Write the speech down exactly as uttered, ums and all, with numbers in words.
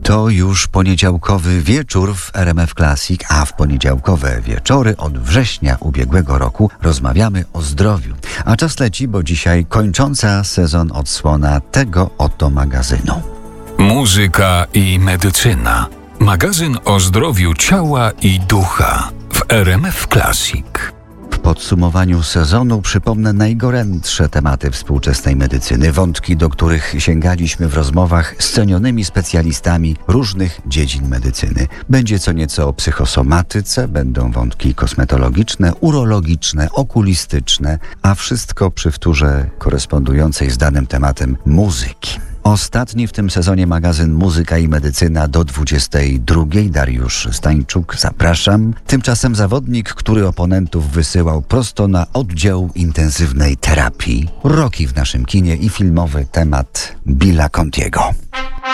To już poniedziałkowy wieczór w R M F Classic, a w poniedziałkowe wieczory od września ubiegłego roku rozmawiamy o zdrowiu. A czas leci, bo dzisiaj kończąca sezon odsłona tego oto magazynu. Muzyka i medycyna. Magazyn o zdrowiu ciała i ducha w R M F Classic. W podsumowaniu sezonu przypomnę najgorętsze tematy współczesnej medycyny, wątki, do których sięgaliśmy w rozmowach z cenionymi specjalistami różnych dziedzin medycyny. Będzie co nieco o psychosomatyce, będą wątki kosmetologiczne, urologiczne, okulistyczne, a wszystko przy wtórze korespondującej z danym tematem muzyki. Ostatni w tym sezonie magazyn Muzyka i Medycyna do dwudziestej drugiej. Dariusz Stańczuk, zapraszam. Tymczasem zawodnik, który oponentów wysyłał prosto na oddział intensywnej terapii. Roki w naszym kinie i filmowy temat Billa Contiego.